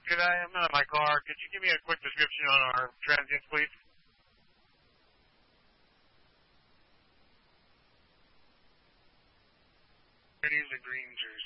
could I'm in my car. Could you give me a quick description on our transients, please? He's a green jersey.